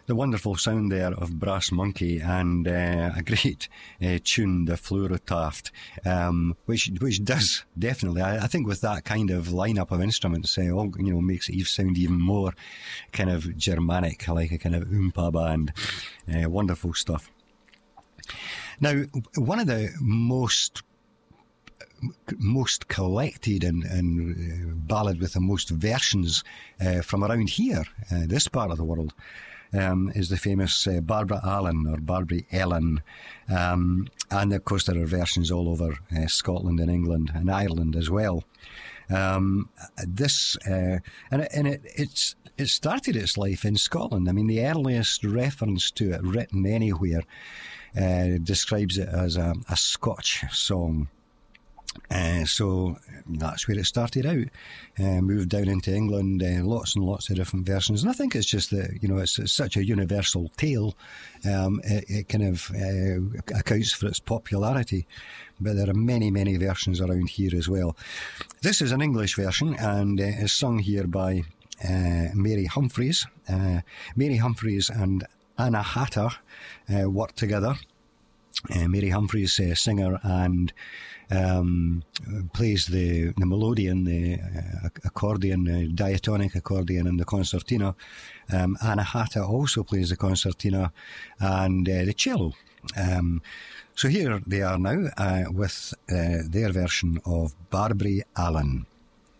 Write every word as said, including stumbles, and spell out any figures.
the wonderful sound there of Brass Monkey and uh, a great uh, tune, the Fluorotaft, um, which which does definitely, I, I think, with that kind of lineup of instruments, uh, all, you know, makes it sound even more kind of Germanic, like a kind of oompa band. Uh, wonderful stuff. Now, one of the most most collected and, and uh, ballad with the most versions uh, from around here, uh, this part of the world, um, is the famous uh, Barbara Allen or Barbary Ellen. Um, and of course there are versions all over uh, Scotland and England and Ireland as well. Um, this, uh, and, it, and it, it's, it started its life in Scotland. I mean, the earliest reference to it written anywhere uh, describes it as a, a Scotch song. Uh, so that's where it started out. Uh, moved down into England, uh, lots and lots of different versions. And I think it's just that, you know, it's, it's such a universal tale. Um, it, it kind of uh, accounts for its popularity. But there are many, many versions around here as well. This is an English version and uh, is sung here by uh, Mary Humphreys. Uh, Mary Humphreys and Anna Hatter uh, worked together. Uh, Mary Humphreys, uh, singer and um, plays the, the melodeon, the uh, accordion, uh, diatonic accordion and the concertina. Um, Anna Hatter also plays the concertina and uh, the cello. Um, so here they are now uh, with uh, their version of Barbary Allen.